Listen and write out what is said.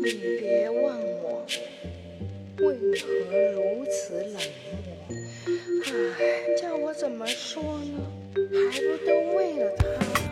你别忘我，为何如此冷漠？唉，叫我怎么说呢？还不都为了他？